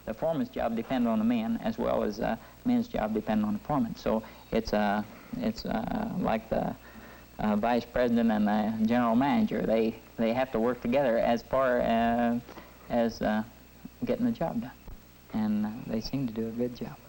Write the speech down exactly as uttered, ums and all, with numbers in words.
the foreman's job depends on the men as well as uh, men's job depends on the foreman. So it's uh, it's uh, like the uh, vice president and the general manager. They they have to work together as far uh, as uh, getting the job done, and uh, they seem to do a good job.